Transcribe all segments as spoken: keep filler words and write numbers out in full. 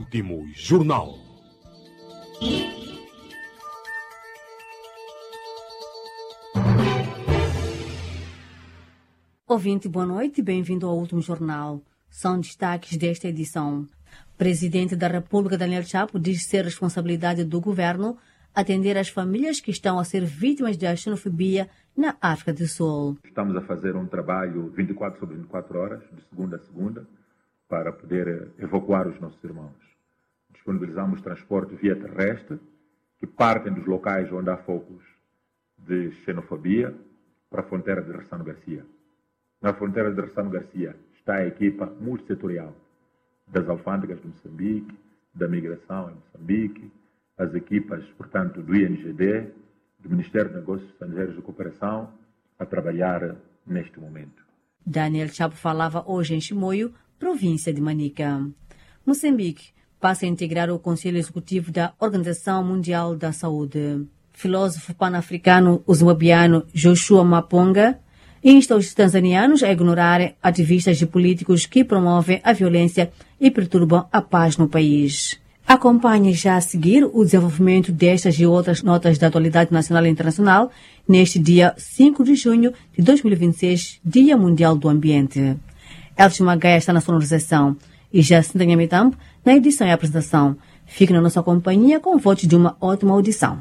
Último Jornal. Ouvinte, boa noite e bem-vindo ao Último Jornal. São destaques desta edição. Presidente da República, Daniel Chapo, diz ser responsabilidade do governo atender as famílias que estão a ser vítimas da xenofobia na África do Sul. Estamos a fazer um trabalho vinte e quatro sobre vinte e quatro horas, de segunda a segunda, para poder evacuar os nossos irmãos. Disponibilizamos transporte via terrestre, que partem dos locais onde há focos de xenofobia, para a fronteira de Ressano Garcia. Na fronteira de Ressano Garcia está a equipa multissetorial das alfândegas de Moçambique, da migração em Moçambique, as equipas, portanto, do I N G D, do Ministério dos Negócios Estrangeiros e Cooperação, a trabalhar neste momento. Daniel Chapo falava hoje em Chimoio, província de Manica. Moçambique passa a integrar o Conselho Executivo da Organização Mundial da Saúde. Filósofo pan-africano zimbabuiano Joshua Maponga insta os tanzanianos a ignorar ativistas e políticos que promovem a violência e perturbam a paz no país. Acompanhe já a seguir o desenvolvimento destas e outras notas da atualidade nacional e internacional neste dia cinco de junho de dois mil e vinte e seis, Dia Mundial do Ambiente. Elcio Magaia está na sonorização e Jacinta Nhamitambo na edição e apresentação. Fique na nossa companhia com o voto de uma ótima audição.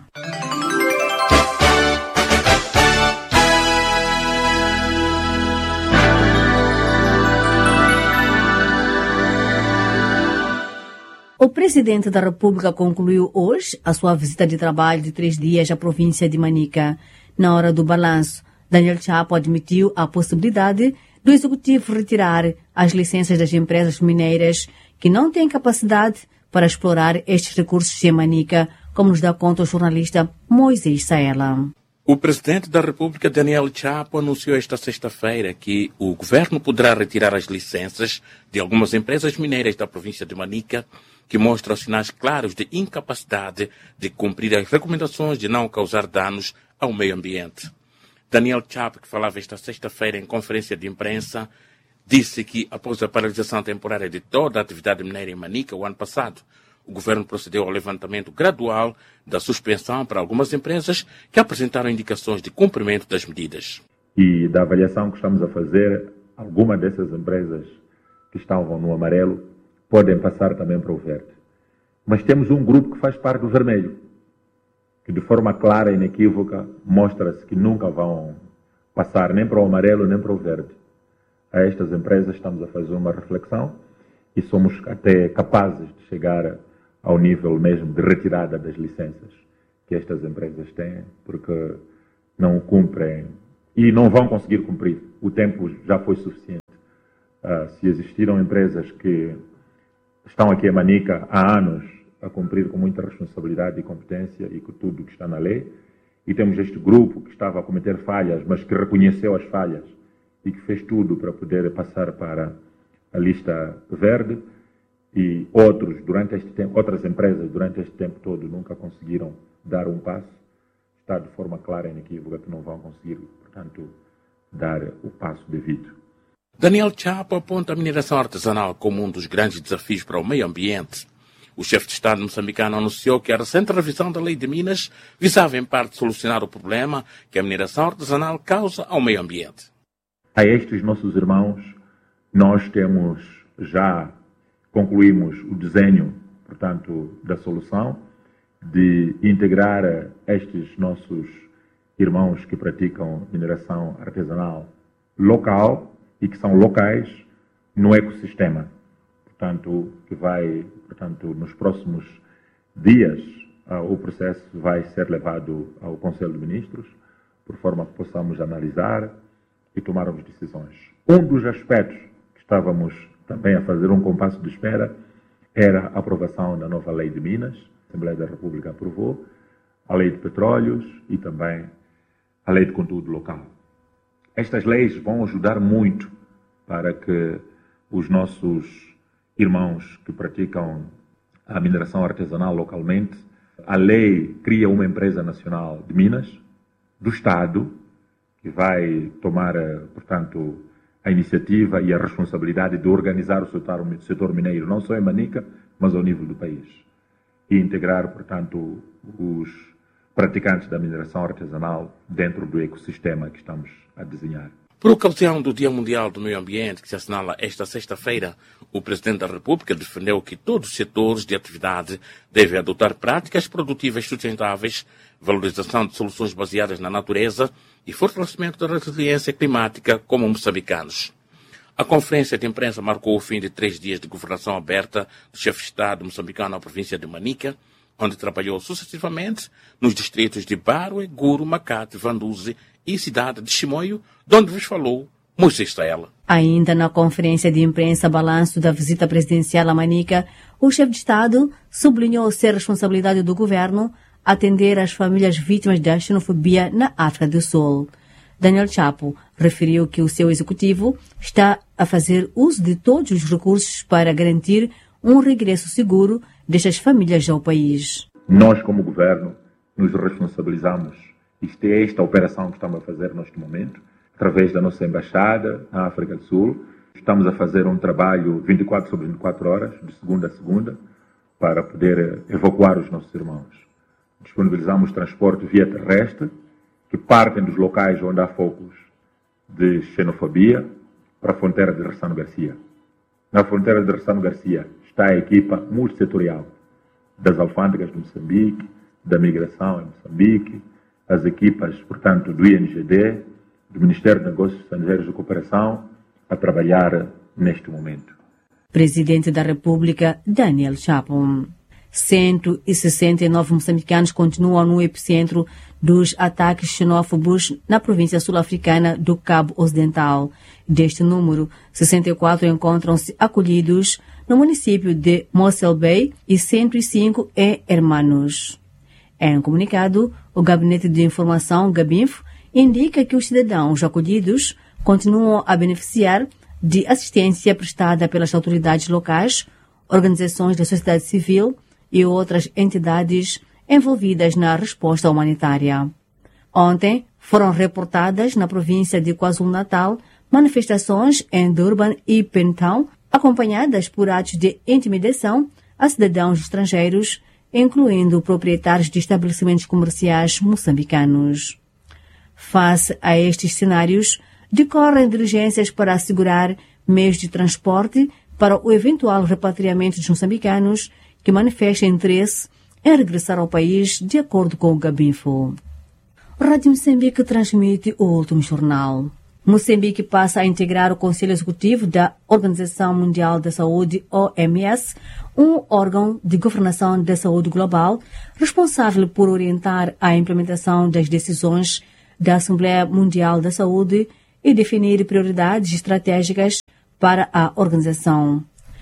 O presidente da República concluiu hoje a sua visita de trabalho de três dias à província de Manica. Na hora do balanço, Daniel Chapo admitiu a possibilidade do Executivo retirar as licenças das empresas mineiras que não têm capacidade para explorar estes recursos em Manica, como nos dá conta o jornalista Moisés Saela. O presidente da República, Daniel Chapo, anunciou esta sexta-feira que o governo poderá retirar as licenças de algumas empresas mineiras da província de Manica que mostram sinais claros de incapacidade de cumprir as recomendações de não causar danos ao meio ambiente. Daniel Chapo, que falava esta sexta-feira em conferência de imprensa, disse que, após a paralisação temporária de toda a atividade mineira em Manica o ano passado, o governo procedeu ao levantamento gradual da suspensão para algumas empresas que apresentaram indicações de cumprimento das medidas. E da avaliação que estamos a fazer, algumas dessas empresas que estavam no amarelo podem passar também para o verde. Mas temos um grupo que faz parte do vermelho, que de forma clara e inequívoca mostra-se que nunca vão passar nem para o amarelo nem para o verde. A estas empresas estamos a fazer uma reflexão e somos até capazes de chegar ao nível mesmo de retirada das licenças que estas empresas têm, porque não cumprem e não vão conseguir cumprir. O tempo já foi suficiente. Uh, se existiram empresas que estão aqui em Manica há anos a cumprir com muita responsabilidade e competência e com tudo que está na lei, e temos este grupo que estava a cometer falhas, mas que reconheceu as falhas e que fez tudo para poder passar para a lista verde, e outros, durante este tempo, outras empresas durante este tempo todo nunca conseguiram dar um passo. Está de forma clara e inequívoca que não vão conseguir, portanto, dar o passo devido. Daniel Chapo aponta a mineração artesanal como um dos grandes desafios para o meio ambiente. O chefe de Estado moçambicano anunciou que a recente revisão da Lei de Minas visava, em parte, solucionar o problema que a mineração artesanal causa ao meio ambiente. A estes nossos irmãos, nós temos já concluímos o desenho, portanto, da solução de integrar estes nossos irmãos que praticam mineração artesanal local e que são locais no ecossistema. Portanto, que vai, portanto, nos próximos dias, uh, o processo vai ser levado ao Conselho de Ministros, por forma que possamos analisar e tomarmos decisões. Um dos aspectos que estávamos também a fazer um compasso de espera era a aprovação da nova Lei de Minas. A Assembleia da República aprovou a Lei de Petróleos e também a Lei de Conteúdo Local. Estas leis vão ajudar muito para que os nossos irmãos que praticam a mineração artesanal localmente, a lei cria uma empresa nacional de minas do Estado que vai tomar, portanto, a iniciativa e a responsabilidade de organizar o setor, o setor mineiro, não só em Manica, mas ao nível do país. E integrar, portanto, os praticantes da mineração artesanal dentro do ecossistema que estamos a desenhar. Por ocasião do Dia Mundial do Meio Ambiente, que se assinala esta sexta-feira, o Presidente da República defendeu que todos os setores de atividade devem adotar práticas produtivas sustentáveis, valorização de soluções baseadas na natureza e fortalecimento da resiliência climática como moçambicanos. A conferência de imprensa marcou o fim de três dias de governação aberta do chefe de Estado moçambicano na província de Manica, onde trabalhou sucessivamente nos distritos de Barwe, Guru, Makate, Vanduze e cidade de Chimoio, de onde vos falou Moisés Taela. Ainda na conferência de imprensa balanço da visita presidencial a Manica, o chefe de Estado sublinhou ser responsabilidade do governo atender as famílias vítimas da xenofobia na África do Sul. Daniel Chapo referiu que o seu executivo está a fazer uso de todos os recursos para garantir um regresso seguro destas famílias ao país. Nós, como governo, nos responsabilizamos. Isto é esta operação que estamos a fazer neste momento, através da nossa embaixada na África do Sul. Estamos a fazer um trabalho vinte e quatro sobre vinte e quatro horas, de segunda a segunda, para poder evacuar os nossos irmãos. Disponibilizamos transporte via terrestre, que partem dos locais onde há focos de xenofobia para a fronteira de Ressano Garcia. Na fronteira de Ressano Garcia está a equipa multissetorial das alfândegas de Moçambique, da migração em Moçambique, as equipas, portanto, do I N G D, do Ministério de Negócios Estrangeiros e Cooperação, a trabalhar neste momento. Presidente da República, Daniel Chapo. cento e sessenta e nove moçambicanos continuam no epicentro dos ataques xenófobos na província sul-africana do Cabo Ocidental. Deste número, sessenta e quatro encontram-se acolhidos no município de Mossel Bay e cento e cinco em Hermanos. Em um comunicado, o Gabinete de Informação, Gabinfo, indica que os cidadãos acolhidos continuam a beneficiar de assistência prestada pelas autoridades locais, organizações da sociedade civil e outras entidades envolvidas na resposta humanitária. Ontem, foram reportadas na província de KwaZulu-Natal manifestações em Durban e Pentown, acompanhadas por atos de intimidação a cidadãos estrangeiros, incluindo proprietários de estabelecimentos comerciais moçambicanos. Face a estes cenários, decorrem diligências para assegurar meios de transporte para o eventual repatriamento dos moçambicanos que manifestem interesse em regressar ao país, de acordo com o Gabinfo. Rádio Moçambique transmite o último jornal. Moçambique passa a integrar o Conselho Executivo da Organização Mundial da Saúde, O M S, um órgão de governação da saúde global responsável por orientar a implementação das decisões da Assembleia Mundial da Saúde e definir prioridades estratégicas para a organização.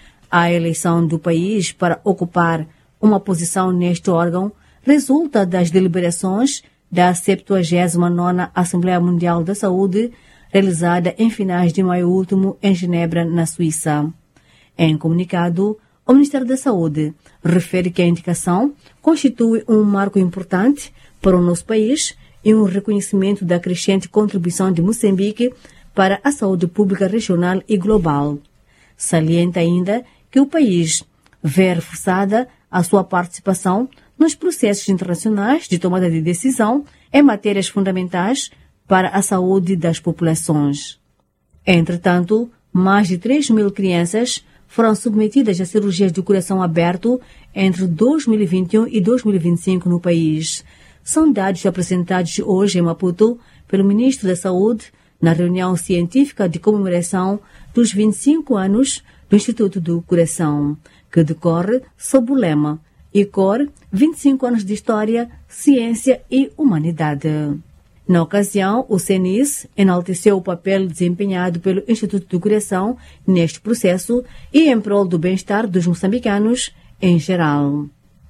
A eleição do país para ocupar uma posição neste órgão resulta das deliberações da septuagésima nona Assembleia Mundial da Saúde, realizada em finais de maio último em Genebra, na Suíça. Em comunicado, o Ministério da Saúde refere que a indicação constitui um marco importante para o nosso país e um reconhecimento da crescente contribuição de Moçambique para a saúde pública regional e global. Salienta ainda que o país vê reforçada a sua participação nos processos internacionais de tomada de decisão em matérias fundamentais para a saúde das populações. Entretanto, mais de três mil crianças foram submetidas a cirurgias de coração aberto entre dois mil e vinte e um e dois mil e vinte e cinco no país. São dados apresentados hoje em Maputo pelo Ministro da Saúde na reunião científica de comemoração dos vinte e cinco anos do Instituto do Coração, que decorre sob o lema I C O R, vinte e cinco anos de História, Ciência e Humanidade. Na ocasião, o C N I S enalteceu o papel desempenhado pelo Instituto do Coração neste processo e em prol do bem-estar dos moçambicanos em geral.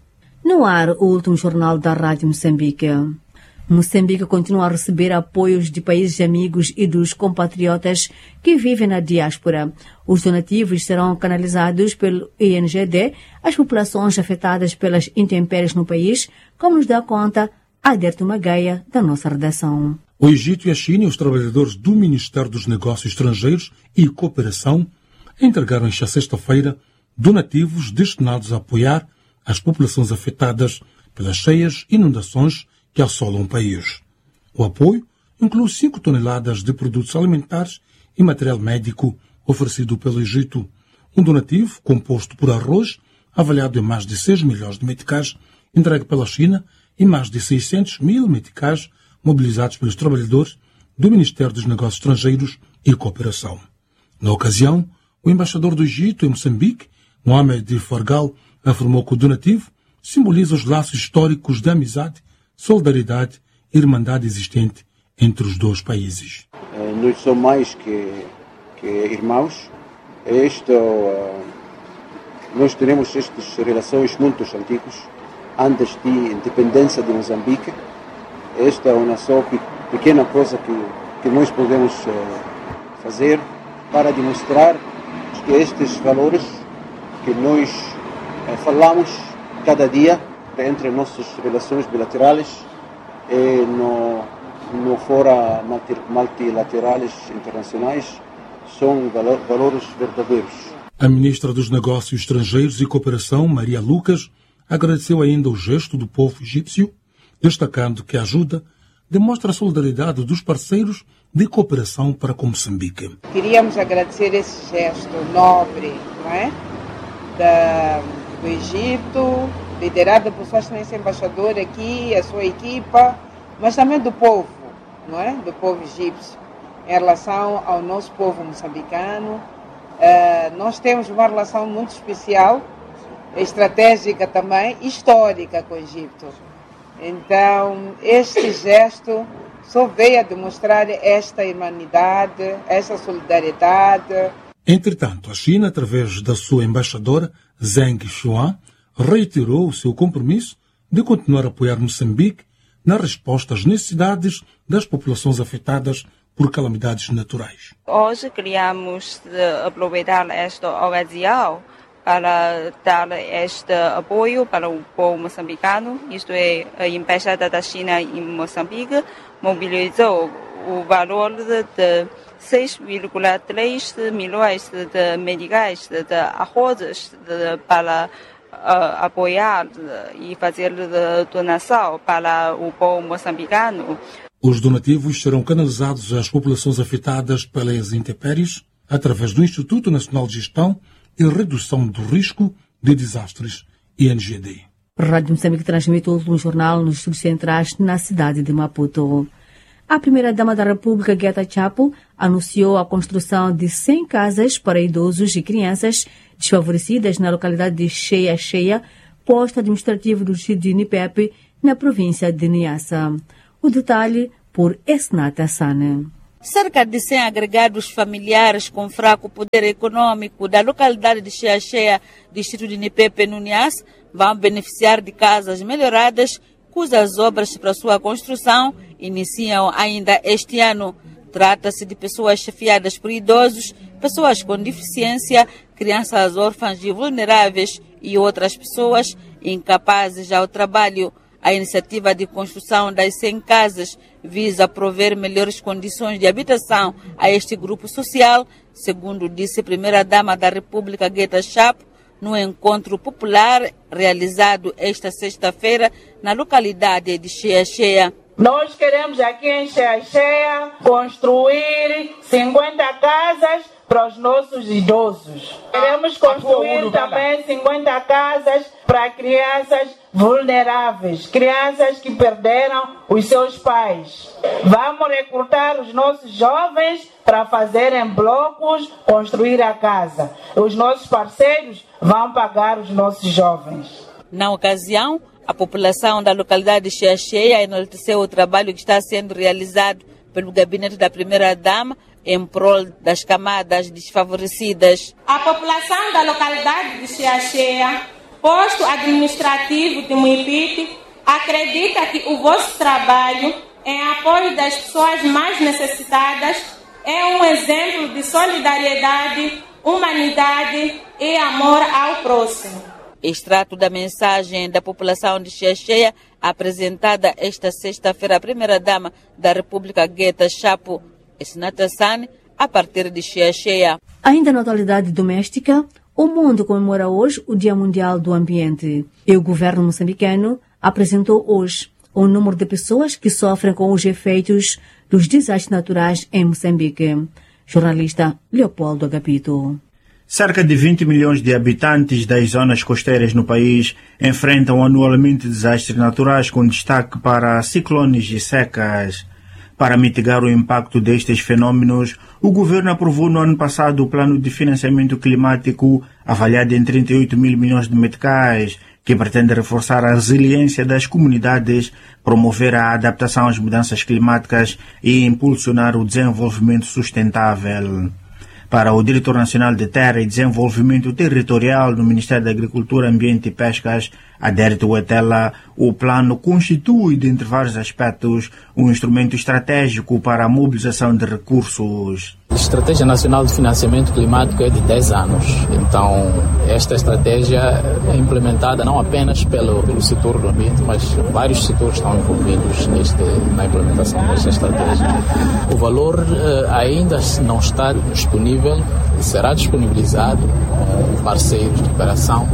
No ar, o último jornal da Rádio Moçambique. Moçambique continua a receber apoios de países amigos e dos compatriotas que vivem na diáspora. Os donativos serão canalizados pelo I N G D às populações afetadas pelas intempéries no país, como nos dá conta Aderto Magaia, da nossa redação. O Egito e a China e os trabalhadores do Ministério dos Negócios Estrangeiros e Cooperação entregaram esta sexta-feira donativos destinados a apoiar as populações afetadas pelas cheias inundações que assolam o país. O apoio inclui cinco toneladas de produtos alimentares e material médico oferecido pelo Egito. Um donativo composto por arroz, avaliado em mais de seis milhões de meticais, entregue pela China, e mais de seiscentos mil meticais mobilizados pelos trabalhadores do Ministério dos Negócios Estrangeiros e Cooperação. Na ocasião, o embaixador do Egito em Moçambique, Mohamed Forgal, afirmou que o donativo simboliza os laços históricos de amizade, solidariedade e irmandade existente entre os dois países. Nós somos mais que, que irmãos. Isto, nós temos estas relações muito antigas, antes da independência de Moçambique. Esta é uma só pequena coisa que, que nós podemos fazer para demonstrar que estes valores que nós falamos cada dia entre nossas relações bilaterais e no, no fora multilaterais internacionais são valor, valores verdadeiros. A ministra dos Negócios Estrangeiros e Cooperação, Maria Lucas, agradeceu ainda o gesto do povo egípcio, destacando que a ajuda demonstra a solidariedade dos parceiros de cooperação para com Moçambique. Queríamos agradecer esse gesto nobre, não é? Da, do Egito, liderado por sua excelência embaixadora aqui, a sua equipa, mas também do povo, não é? Do povo egípcio, em relação ao nosso povo moçambicano. Uh, nós temos uma relação muito especial, estratégica também, histórica com o Egito. Então, este gesto só veio a demonstrar esta humanidade, essa solidariedade. Entretanto, a China, através da sua embaixadora, Zheng Xuan, reiterou o seu compromisso de continuar a apoiar Moçambique na resposta às necessidades das populações afetadas por calamidades naturais. Hoje queríamos aproveitar esta ocasião para dar este apoio para o povo moçambicano, isto é, a Embaixada da China em Moçambique mobilizou o valor de seis vírgula três milhões de meticais de arrozes para uh, apoiar e fazer donação para o povo moçambicano. Os donativos serão canalizados às populações afetadas pelas intempéries através do Instituto Nacional de Gestão e Redução do Risco de Desastres, I N G D. Rádio Moçambique transmite o último jornal nos estúdios centrais na cidade de Maputo. A primeira-dama da República, Guetta Chapo, anunciou a construção de cem casas para idosos e crianças desfavorecidas na localidade de Cheia Cheia, posto administrativo do distrito de Nipepe, na província de Niassa. O detalhe por Esnata Sane. Cerca de cem agregados familiares com fraco poder econômico da localidade de Cheia Cheia, distrito de Nipepe, no Niassa, vão beneficiar de casas melhoradas, cujas obras para sua construção iniciam ainda este ano. Trata-se de pessoas chefiadas por idosos, pessoas com deficiência, crianças órfãs e vulneráveis e outras pessoas incapazes ao trabalho. A iniciativa de construção das cem casas visa prover melhores condições de habitação a este grupo social, segundo disse a primeira-dama da República, Guetta Chapo, no encontro popular realizado esta sexta-feira na localidade de Cheia Cheia. Nós queremos aqui em Cheia Cheia construir cinquenta casas para os nossos idosos. Queremos construir também cinquenta casas para crianças vulneráveis, crianças que perderam os seus pais. Vamos recrutar os nossos jovens para fazerem blocos, construir a casa. Os nossos parceiros vão pagar os nossos jovens. Na ocasião, a população da localidade de Cheia Cheia enalteceu o trabalho que está sendo realizado pelo gabinete da primeira-dama em prol das camadas desfavorecidas. A população da localidade de Cheia Cheia, posto administrativo de Muipiti, acredita que o vosso trabalho em apoio das pessoas mais necessitadas é um exemplo de solidariedade, humanidade e amor ao próximo. Extrato da mensagem da população de Xiaxia, apresentada esta sexta-feira à primeira-dama da República, Geta Chapo Esnatasan, a partir de Xiaxia. Ainda na atualidade doméstica, o mundo comemora hoje o Dia Mundial do Ambiente. E o governo moçambicano apresentou hoje o número de pessoas que sofrem com os efeitos dos desastres naturais em Moçambique. Jornalista Leopoldo Agapito. Cerca de vinte milhões de habitantes das zonas costeiras no país enfrentam anualmente desastres naturais, com destaque para ciclones e secas. Para mitigar o impacto destes fenômenos, o governo aprovou no ano passado o Plano de Financiamento Climático, avaliado em trinta e oito mil milhões de meticais, que pretende reforçar a resiliência das comunidades, promover a adaptação às mudanças climáticas e impulsionar o desenvolvimento sustentável. Para o Diretor Nacional de Terra e Desenvolvimento Territorial do Ministério da Agricultura, Ambiente e Pescas, Adérito Huetela, o plano constitui, dentre vários aspectos, um instrumento estratégico para a mobilização de recursos. A Estratégia Nacional de Financiamento Climático é de dez anos, então esta estratégia é implementada não apenas pelo, pelo setor do ambiente, mas vários setores estão envolvidos neste, na implementação desta estratégia. O valor uh, ainda não está disponível, será disponibilizado com parceiros de operação.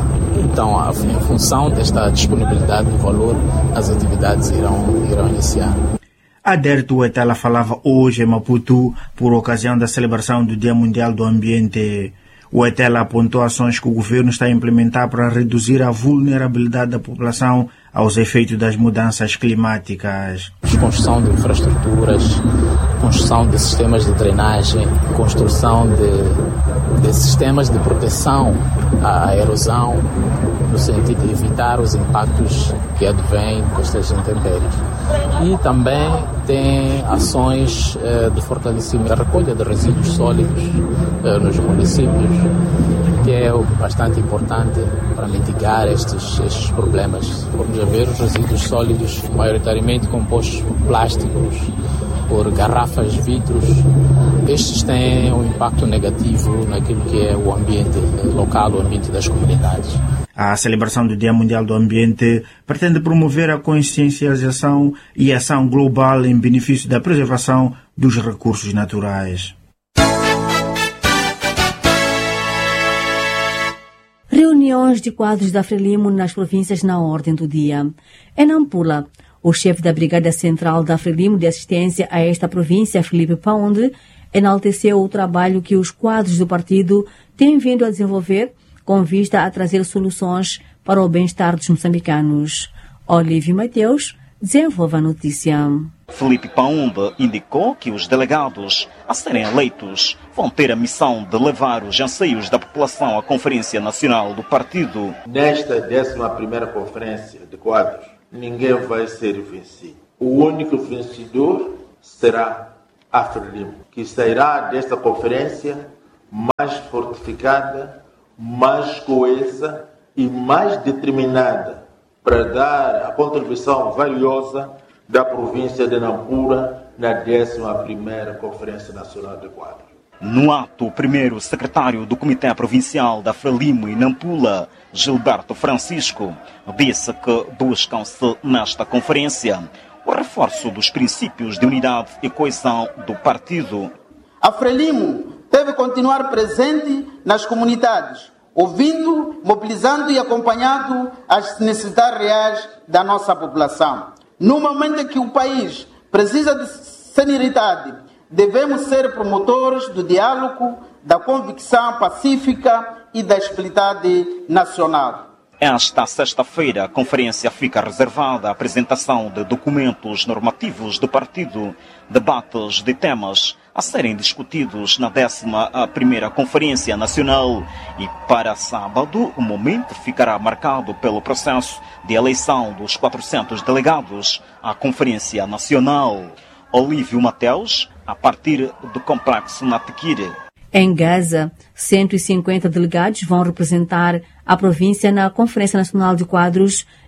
Então, em função desta disponibilidade do valor, as atividades irão, irão iniciar. Adérito Huetela falava hoje em Maputo por ocasião da celebração do Dia Mundial do Ambiente. O Huetela apontou ações que o governo está a implementar para reduzir a vulnerabilidade da população aos efeitos das mudanças climáticas. Construção de infraestruturas, construção de sistemas de drenagem, construção de, de sistemas de proteção à erosão, no sentido de evitar os impactos que advêm destas intempéries. E também tem ações eh, de fortalecimento da recolha de resíduos sólidos eh, nos municípios, que é bastante importante para mitigar estes, estes problemas. Vamos ver os resíduos sólidos, maioritariamente compostos por plásticos, por garrafas, vidros. Estes têm um impacto negativo naquilo que é o ambiente local, o ambiente das comunidades. A celebração do Dia Mundial do Ambiente pretende promover a consciencialização e a ação global em benefício da preservação dos recursos naturais. Reuniões de quadros da Frelimo nas províncias na ordem do dia. Em Nampula, o chefe da Brigada Central da Frelimo de assistência a esta província, Felipe Paonde, enalteceu o trabalho que os quadros do partido têm vindo a desenvolver com vista a trazer soluções para o bem-estar dos moçambicanos. Olívio Mateus desenvolve a notícia. Felipe Paonde indicou que os delegados a serem eleitos vão ter a missão de levar os anseios da população à Conferência Nacional do Partido. Nesta décima primeira Conferência de Quadros, ninguém vai ser vencido. O único vencedor será a Frelimo, que sairá desta conferência mais fortificada, mais coesa e mais determinada para dar a contribuição valiosa da província de Nampula na décima primeira Conferência Nacional de Quadros. No ato, o primeiro secretário do Comitê Provincial da Frelimo e Nampula, Gilberto Francisco, disse que buscam-se nesta conferência o reforço dos princípios de unidade e coesão do partido. A Frelimo deve continuar presente nas comunidades, ouvindo, mobilizando e acompanhando as necessidades reais da nossa população. No momento em que o país precisa de serenidade, devemos ser promotores do diálogo, da convicção pacífica e da estabilidade nacional. Esta sexta-feira, a conferência fica reservada à apresentação de documentos normativos do partido, debates de temas a serem discutidos na décima primeira Conferência Nacional. E para sábado, o momento ficará marcado pelo processo de eleição dos quatrocentos delegados à Conferência Nacional. Olívio Mateus, a partir do Complexo Natequire. Em Gaza, cento e cinquenta delegados vão representar a província na Conferência Nacional de Quadros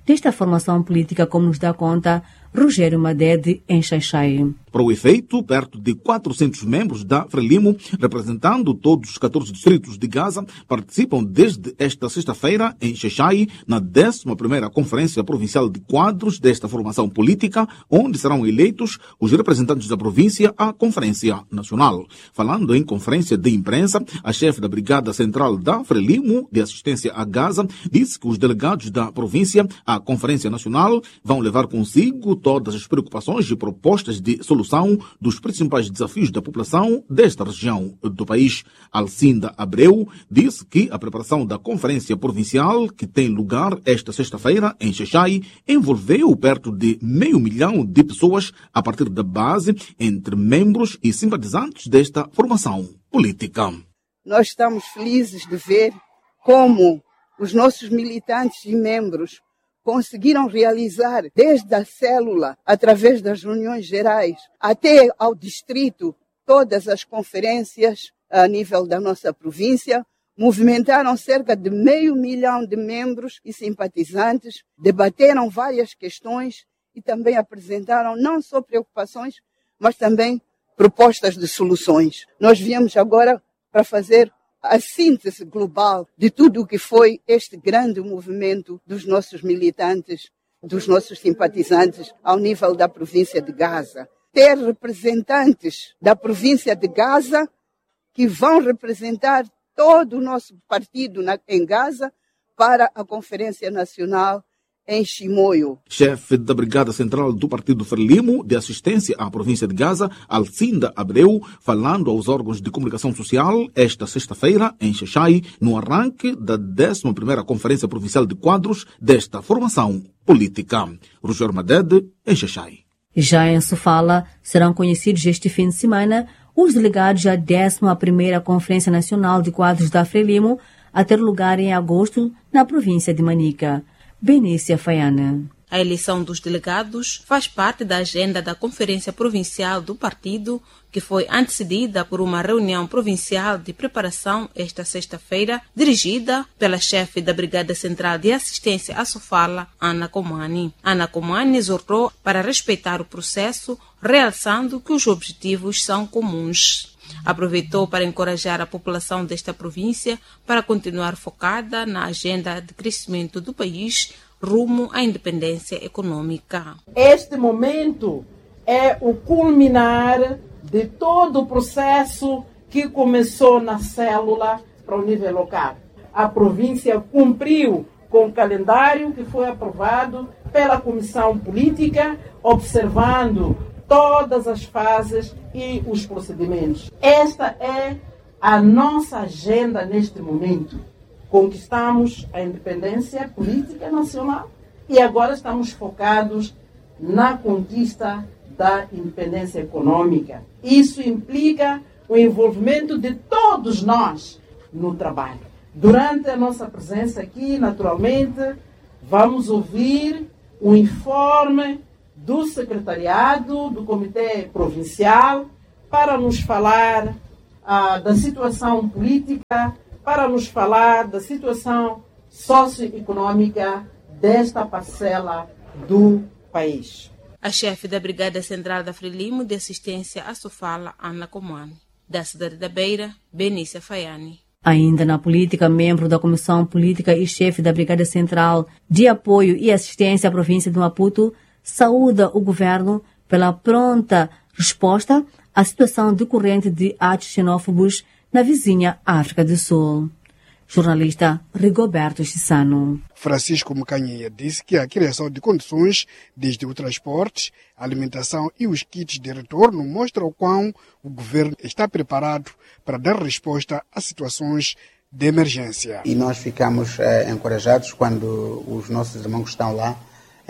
desta formação política, como nos dá conta Rogério Madede, em Xai-Xai. Para o efeito, perto de quatrocentos membros da Frelimo, representando todos os catorze distritos de Gaza, participam desde esta sexta-feira em Xai-Xai, na décima primeira Conferência Provincial de Quadros desta formação política, onde serão eleitos os representantes da província à Conferência Nacional. Falando em conferência de imprensa, a chefe da Brigada Central da Frelimo, de assistência a Gaza, disse que os delegados da província à Conferência Nacional vão levar consigo todas as preocupações e propostas de solução dos principais desafios da população desta região do país. Alcinda Abreu disse que a preparação da Conferência Provincial, que tem lugar esta sexta-feira em Xai-Xai, envolveu perto de meio milhão de pessoas a partir da base, entre membros e simpatizantes desta formação política. Nós estamos felizes de ver como os nossos militantes e membros conseguiram realizar desde a célula, através das reuniões gerais, até ao distrito, todas as conferências a nível da nossa província, movimentaram cerca de meio milhão de membros e simpatizantes, debateram várias questões e também apresentaram não só preocupações, mas também propostas de soluções. Nós viemos agora para fazer a síntese global de tudo o que foi este grande movimento dos nossos militantes, dos nossos simpatizantes ao nível da província de Gaza. Ter representantes da província de Gaza que vão representar todo o nosso partido na, em Gaza para a Conferência Nacional em Chimoio. Chefe da Brigada Central do Partido Frelimo, de assistência à província de Gaza, Alcinda Abreu, falando aos órgãos de comunicação social esta sexta-feira em Xai-Xai, no arranque da décima primeira Conferência Provincial de Quadros desta formação política. Rogério Madede, em Xai-Xai. Já em Sofala, serão conhecidos este fim de semana os delegados da décima primeira Conferência Nacional de Quadros da Frelimo, a ter lugar em agosto na província de Manica. Benícia Faiana. A eleição dos delegados faz parte da agenda da Conferência Provincial do Partido, que foi antecedida por uma reunião provincial de preparação esta sexta-feira, dirigida pela chefe da Brigada Central de Assistência à Sofala, Ana Comani. Ana Comani exortou para respeitar o processo, realçando que os objetivos são comuns. Aproveitou para encorajar a população desta província para continuar focada na agenda de crescimento do país rumo à independência econômica. Este momento é o culminar de todo o processo que começou na célula para o nível local. A província cumpriu com o calendário que foi aprovado pela Comissão Política, observando todas as fases e os procedimentos. Esta é a nossa agenda neste momento. Conquistamos a independência política nacional e agora estamos focados na conquista da independência econômica. Isso implica o envolvimento de todos nós no trabalho. Durante a nossa presença aqui, naturalmente, vamos ouvir o informe do secretariado, do Comitê Provincial, para nos falar ah, da situação política, para nos falar da situação socioeconômica desta parcela do país. A chefe da Brigada Central da Frelimo de Assistência à Sofala, Ana Comani. Da cidade da Beira, Benícia Faiani. Ainda na política, membro da Comissão Política e chefe da Brigada Central de Apoio e Assistência à província de Maputo, saúda o governo pela pronta resposta à situação decorrente de atos xenófobos na vizinha África do Sul. Jornalista Rigoberto Chissano. Francisco Mucanhinha disse que a criação de condições, desde o transporte, a alimentação e os kits de retorno, mostra o quão o governo está preparado para dar resposta a situações de emergência. E nós ficamos eh, encorajados quando os nossos irmãos que estão lá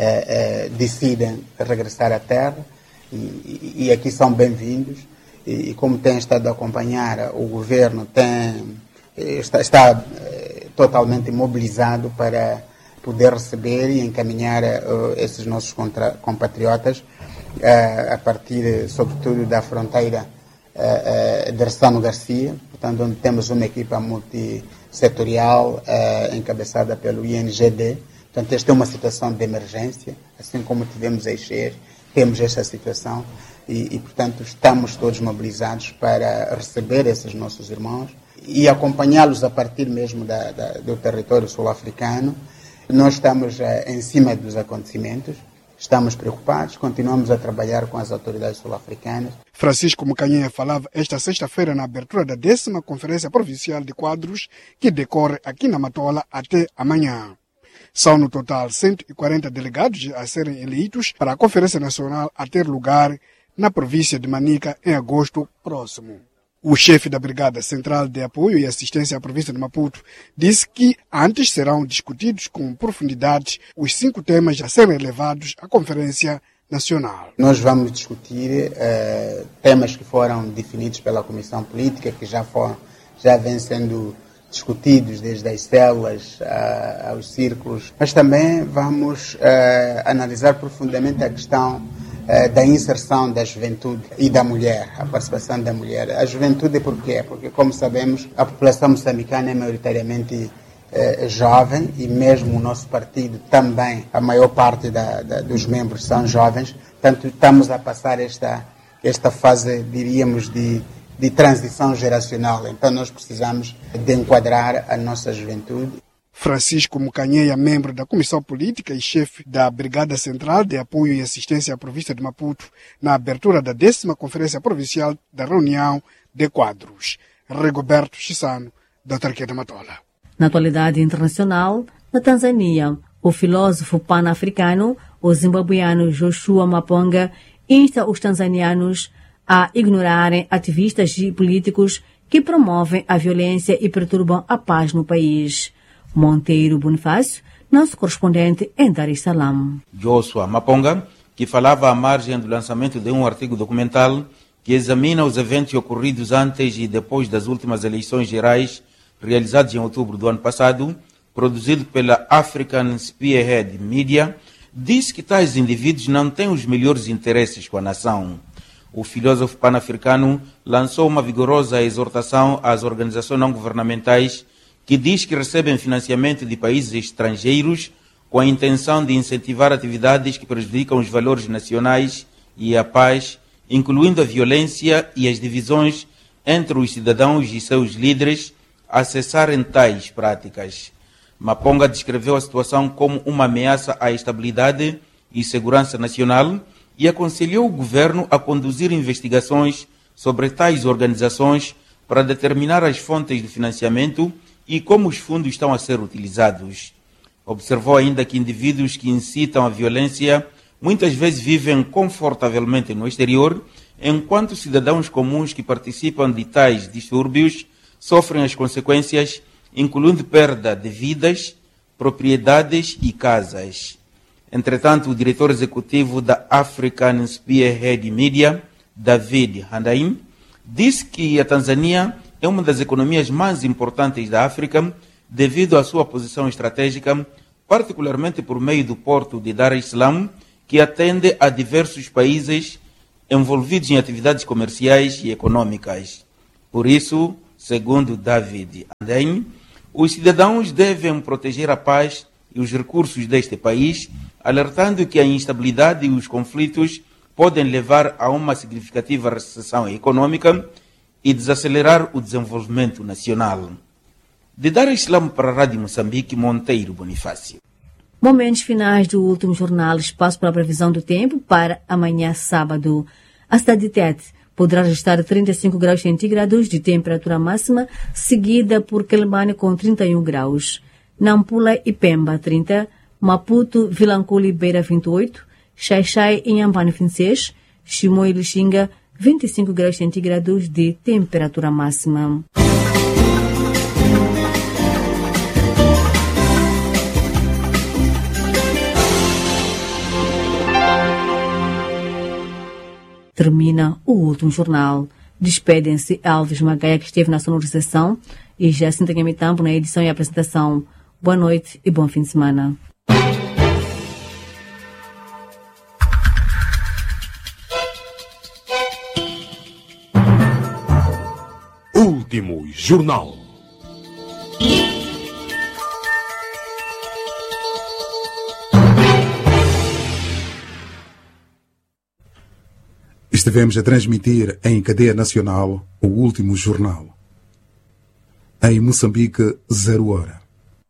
eh, eh, decidem regressar à terra e, e, e aqui são bem-vindos. E, e como tem estado a acompanhar, o governo tem, está, está eh, totalmente mobilizado para poder receber e encaminhar uh, esses nossos contra, compatriotas uh, a partir, sobretudo, da fronteira uh, uh, de Restano Garcia, portanto, onde temos uma equipa multissetorial uh, encabeçada pelo I N G D, Portanto, esta é uma situação de emergência, assim como tivemos a encher, temos esta situação e, e, portanto, estamos todos mobilizados para receber esses nossos irmãos e acompanhá-los a partir mesmo da, da, do território sul-africano. Nós estamos uh, em cima dos acontecimentos, estamos preocupados, continuamos a trabalhar com as autoridades sul-africanas. Francisco Mukanheia falava esta sexta-feira na abertura da décima Conferência Provincial de Quadros, que decorre aqui na Matola até amanhã. São no total cento e quarenta delegados a serem eleitos para a Conferência Nacional a ter lugar na província de Manica em agosto próximo. O chefe da Brigada Central de Apoio e Assistência à província de Maputo disse que antes serão discutidos com profundidade os cinco temas a serem levados à Conferência Nacional. Nós vamos discutir uh, temas que foram definidos pela Comissão Política, que já, foram, já vêm sendo discutidos desde as células uh, aos círculos, mas também vamos uh, analisar profundamente a questão da inserção da juventude e da mulher, a participação da mulher. A juventude por quê? Porque, como sabemos, a população moçambicana é maioritariamente eh, jovem e mesmo o nosso partido também, a maior parte da, da, dos membros são jovens. Portanto, estamos a passar esta, esta fase, diríamos, de, de transição geracional. Então, nós precisamos de enquadrar a nossa juventude. Francisco Mukanheia, membro da Comissão Política e chefe da Brigada Central de Apoio e Assistência à Província de Maputo, na abertura da décima Conferência Provincial da Reunião de Quadros. Rigoberto Chissano, da Autarquia da Matola. Na atualidade internacional, na Tanzânia, o filósofo pan-africano, o zimbabuiano Joshua Maponga, insta os tanzanianos a ignorarem ativistas e políticos que promovem a violência e perturbam a paz no país. Monteiro Bonifácio, nosso correspondente em Dar es Salaam. Joshua Maponga, que falava à margem do lançamento de um artigo documental que examina os eventos ocorridos antes e depois das últimas eleições gerais realizadas em outubro do ano passado, produzido pela African Spearhead Media, disse que tais indivíduos não têm os melhores interesses com a nação. O filósofo pan-africano lançou uma vigorosa exortação às organizações não governamentais que diz que recebem financiamento de países estrangeiros com a intenção de incentivar atividades que prejudicam os valores nacionais e a paz, incluindo a violência e as divisões entre os cidadãos e seus líderes a cessarem tais práticas. Maponga descreveu a situação como uma ameaça à estabilidade e segurança nacional e aconselhou o governo a conduzir investigações sobre tais organizações para determinar as fontes de financiamento e como os fundos estão a ser utilizados. Observou ainda que indivíduos que incitam a violência muitas vezes vivem confortavelmente no exterior, enquanto cidadãos comuns que participam de tais distúrbios sofrem as consequências, incluindo perda de vidas, propriedades e casas. Entretanto, o diretor executivo da African Spearhead Media, David Handaim, disse que a Tanzânia é uma das economias mais importantes da África devido à sua posição estratégica, particularmente por meio do porto de Dar es Salaam, que atende a diversos países envolvidos em atividades comerciais e econômicas. Por isso, segundo David Handaim, os cidadãos devem proteger a paz e os recursos deste país, alertando que a instabilidade e os conflitos podem levar a uma significativa recessão econômica e desacelerar o desenvolvimento nacional. De Dar es Salaam para a Rádio Moçambique, Monteiro Bonifácio. Momentos finais do último jornal, espaço para a previsão do tempo para amanhã, sábado. A cidade de Tete poderá registrar trinta e cinco graus centígrados de temperatura máxima, seguida por Quelimane com trinta e um graus. Nampula e Pemba, trinta. Maputo, Vilanculo e Beira, vinte e oito. Xai-Xai e Inhambane, vinte e seis. Chimoio e Lixinga, vinte e cinco graus centígrados de temperatura máxima. Termina o último jornal. Despedem-se Alves Magaia, que esteve na sonorização, e Jacinta Mitambo na edição e apresentação. Boa noite e bom fim de semana. Último jornal. Estivemos a transmitir em cadeia nacional o último jornal. Em Moçambique, zero hora.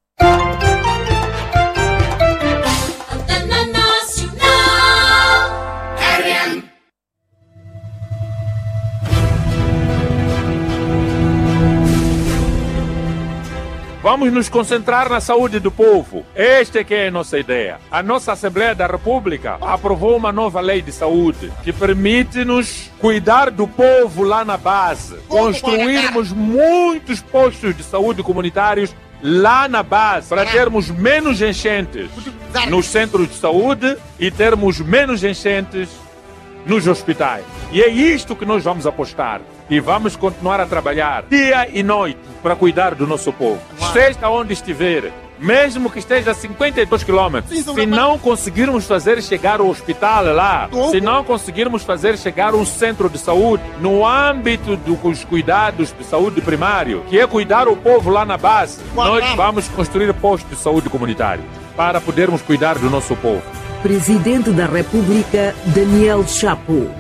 Vamos nos concentrar na saúde do povo. Esta é que é a nossa ideia. A nossa Assembleia da República aprovou uma nova lei de saúde que permite-nos cuidar do povo lá na base. Construirmos muitos postos de saúde comunitários lá na base para termos menos enchentes nos centros de saúde e termos menos enchentes nos hospitais. E é isto que nós vamos apostar. E vamos continuar a trabalhar dia e noite para cuidar do nosso povo. Esteja onde estiver, mesmo que esteja a cinquenta e dois quilômetros, se não conseguirmos fazer chegar o hospital lá, se não conseguirmos fazer chegar um centro de saúde no âmbito dos cuidados de saúde primário, que é cuidar o povo lá na base, nós vamos construir postos de saúde comunitários para podermos cuidar do nosso povo. Presidente da República, Daniel Chapo.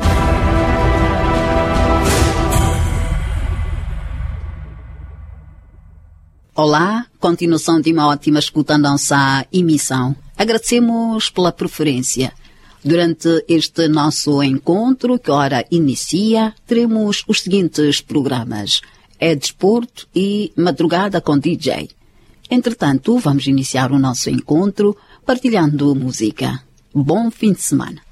Olá, continuação de uma ótima escuta da nossa emissão. Agradecemos pela preferência. Durante este nosso encontro, que ora inicia, teremos os seguintes programas. É desporto e madrugada com D J. Entretanto, vamos iniciar o nosso encontro partilhando música. Bom fim de semana.